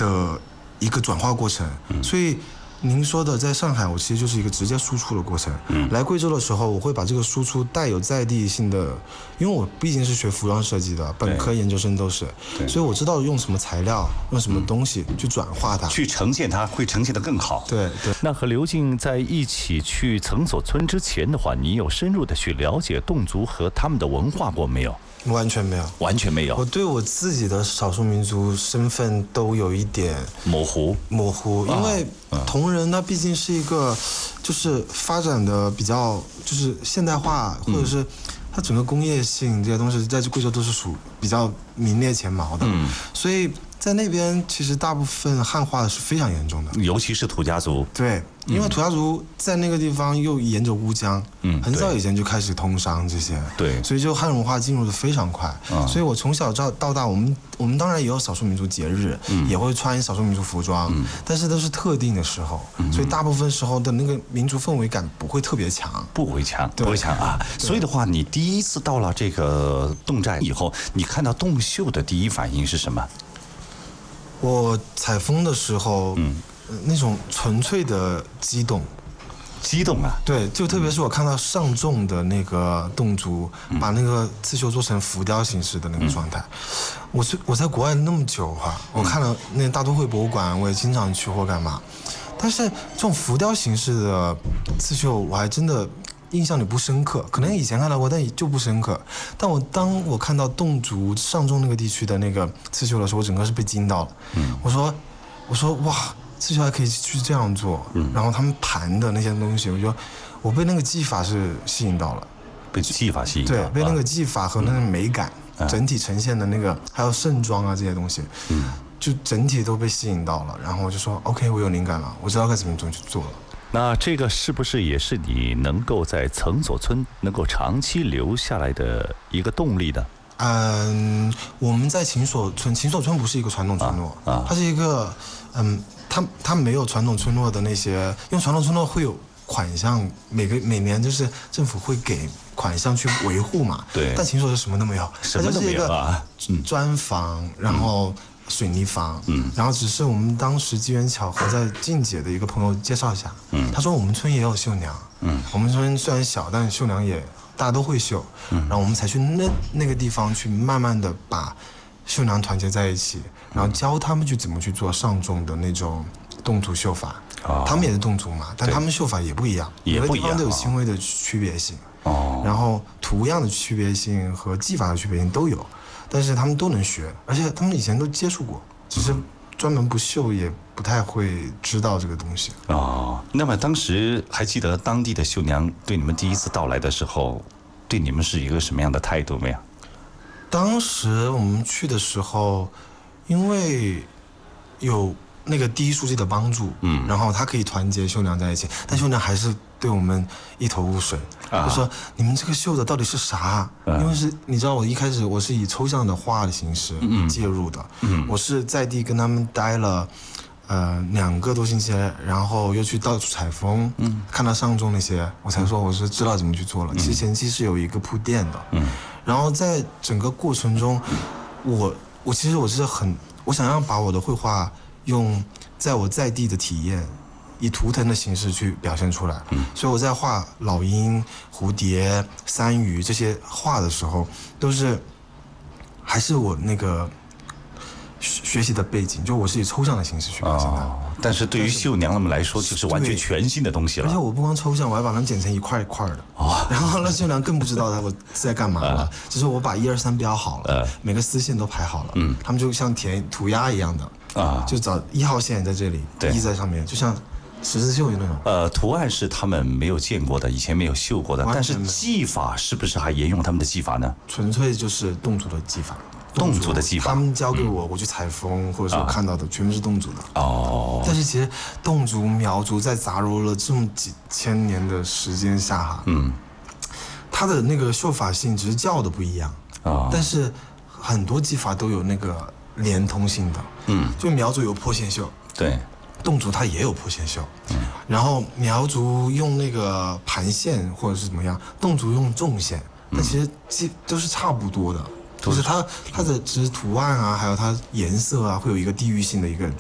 的一个转化过程，所以。您说的在上海，我其实就是一个直接输出的过程。来贵州的时候，我会把这个输出带有在地性的，因为我毕竟是学服装设计的，本科、研究生都是，所以我知道用什么材料、用什么东西去转化它， 去呈现它，会呈现得更好。 对。 那和刘静在一起去曾所村之前的话，你有深入的去了解侗族和他们的文化过没有？ 完全没有， 完全没有。 我对我自己的少数民族身份都有一点模糊， 因为同仁它毕竟是一个，就是发展的比较就是现代化，或者是它整个工业性这些东西在贵州都是属比较名列前茅的，所以在那边其实大部分汉化是非常严重的， 尤其是土家族。 对，因为土家族在那个地方又沿着乌江，很早以前就开始通商这些， 对， 所以就汉文化进入的非常快。所以我从小到大，我们当然也有少数民族节日，也会穿少数民族服装，但是都是特定的时候，所以大部分时候的那个民族氛围感不会特别强， 不会强啊。所以的话，你第一次到了这个侗寨以后，你看到侗秀的第一反应是什么？ 我采风的时候，那种纯粹的激动啊！ 对，就特别是我看到上众的那个侗族把那个刺绣做成浮雕形式的那个状态，我在国外那么久哈，我看了那大都会博物馆，我也经常去或干嘛，但是这种浮雕形式的刺绣，我还真的印象里不深刻，可能以前看到过，但就不深刻。但当我看到侗族上中那个地区的那个刺绣的时候，我整个是被惊到了。我说哇，刺绣还可以去这样做。然后他们盘的那些东西，我被那个技法是吸引到了， 被技法吸引到， 对，被那个技法和那个美感，整体呈现的那个，还有盛装啊这些东西，就整体都被吸引到了。然后我就说 OK， 我有灵感了，我知道该怎么去做了。 那这个是不是也是你能够在曾所村能够长期留下来的一个动力呢？ 我们在秦所村不是一个传统村落，它是一个它没有传统村落的那些，因为传统村落会有款项，每年就是政府会给款项去维护嘛， 对。 但秦所是什么都没有， 什么都没有啊， 砖房，然后水泥房，然后只是我们当时机缘巧合在静姐的一个朋友介绍下，他说我们村也有绣娘，我们村虽然小，但绣娘也大家都会绣，然后我们才去那个地方去慢慢的把绣娘团结在一起，然后教他们去怎么去做上众的那种侗族绣法，他们也是侗族嘛，但他们绣法也不一样，每个地方都有轻微的区别性，然后图样的区别性和技法的区别性都有。但是他们都能学，而且他们以前都接触过，只是专门不绣，也不太会知道这个东西。 那么当时还记得当地的绣娘对你们第一次到来的时候，对你们是一个什么样的态度没有？ 当时我们去的时候，因为有那个第一书记的帮助，然后他可以团结绣娘在一起，但绣娘还是对我们一头雾水，就说你们这个绣的到底是啥？因为你知道我一开始我是以抽象的画的形式介入的，我是在地跟他们待了2个多星期，然后又去到处采风，看到上众那些，我才说我是知道怎么去做了。其实前期是有一个铺垫的，然后在整个过程中，我其实我想要把我的绘画用在地的体验，以图腾的形式去表现出来。所以我在画老鹰、蝴蝶、山鱼这些画的时候，还是我那个学习的背景，就我是以抽象的形式去表现它。 但是对于绣娘他们来说，就是完全全新的东西了。 而且我不光抽象，我还把它们剪成一块一块的。然后那绣娘更不知道我在干嘛了，就是我把1、2、3标好了，每个丝线都排好了，他们就像填涂鸦一样的，就找1号线在这里，1在上面，就像十字绣那种。 图案是他们没有见过的，以前没有绣过的，但是技法是不是还沿用他们的技法呢？ 纯粹就是侗族的技法。 侗族的技法， 他们教给我去采风，或者是我看到的全部是侗族的。但是其实侗族、苗族在杂糅了这么几千年的时间下哈，它的那个绣法性只是叫的不一样，但是很多技法都有那个连通性的。就苗族有破线绣， 对， 侗族它也有破线绣，然后苗族用那个盘线或者是怎么样，侗族用纵线，但其实都是差不多的。就是它的只是图案啊，还有它颜色啊，会有一个地域性的一个